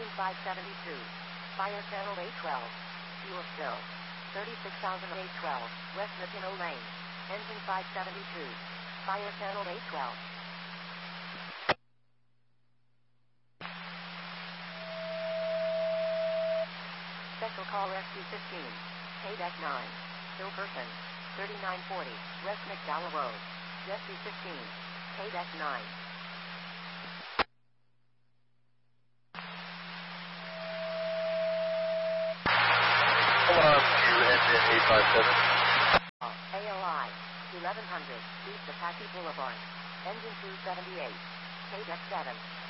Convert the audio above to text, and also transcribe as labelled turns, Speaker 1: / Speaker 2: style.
Speaker 1: Engine 572. Fire channel A12. Fuel spill. 36,000 A12. West Mackinac Lane. Engine 572. Fire channel A12. Special call Rescue 15. KDEC 9. Still person. 3940. West McDowell Road. Rescue 15. KDEC 9.
Speaker 2: Engine 857.
Speaker 1: AOI. 1100. East Apache Boulevard. Engine 278. KDEC 7.